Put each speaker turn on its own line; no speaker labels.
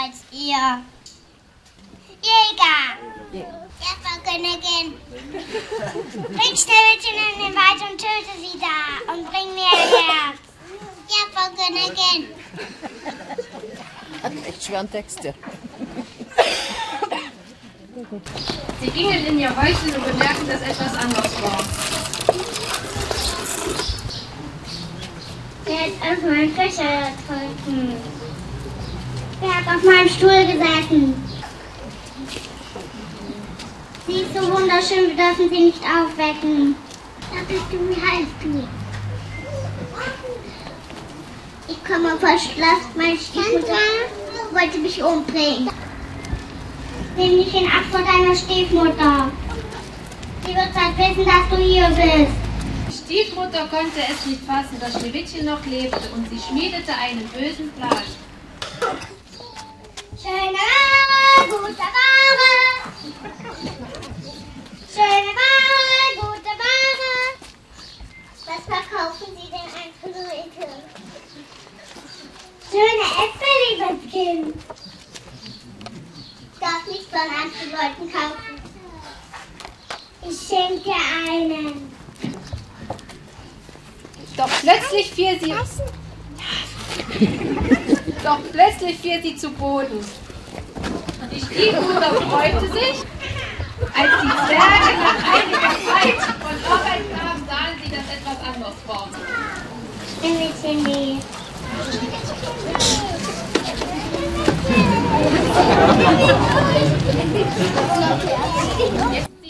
als ihr. Jäger! Ja, Frau Königin. Bring Schneewittchen in den Wald und töte sie da und bring mir ein Herz. Ja, Frau Königin.
Hat echt schweren Texte.
Sie gingen in ihr Häuschen und bemerkten, dass etwas anders war.
Wer ist auf meinem Fischer getrunken? Wer hat auf meinem Stuhl gesessen? Sie ist so wunderschön, wir dürfen sie nicht aufwecken. Wer bist du, wie heißt du? Ich komme vom Schloss, meine Stiefmutter wollte mich umbringen. Nimm dich in Acht vor deiner Stiefmutter. Sie wird bald wissen, dass du hier bist.
Die Stiefmutter konnte es nicht fassen, dass Schneewittchen noch lebte, und sie schmiedete einen bösen Plan.
Schöne Ware, gute Ware. Schöne Ware, gute Ware. Was verkaufen Sie denn an Leute? Schöne Äpfel, liebes Kind. Ich darf nicht von anderen Leuten kaufen. Ich schenke einen.
Doch plötzlich fiel sie zu Boden. Die Stiefmutter freute sich, als die Zwerge nach einiger Zeit von Arbeit kamen, sahen sie, dass etwas anders war.
Schneewittchen lebt.
Jetzt